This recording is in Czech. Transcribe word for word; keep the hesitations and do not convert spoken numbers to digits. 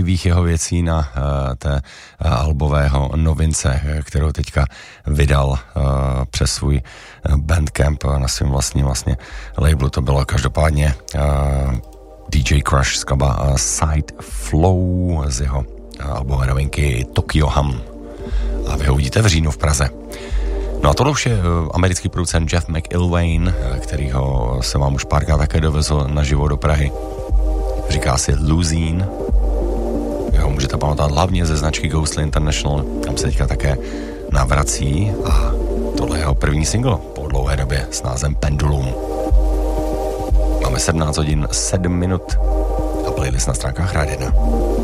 zbývých jeho věcí na uh, té uh, albového novince, kterou teďka vydal uh, přes svůj Bandcamp na svým vlastním vlastně labelu. To bylo každopádně uh, D J Crush z klaba uh, Side Flow z jeho uh, albové novinky Tokyo Hum. A vy ho uvidíte v říjnu v Praze. No a tohle už je uh, americký producent Jeff McIlvaine, uh, kterýho se vám už párkrát také dovezl naživo do Prahy. Říká si Luzine. Jo, můžete pamatovat hlavně ze značky Ghostly International, tam se teďka také navrací a tohle je jeho první single po dlouhé době s názvem Pendulum. Máme sedmnáct hodin sedm minut a playlist na stránkách Rádia jedna.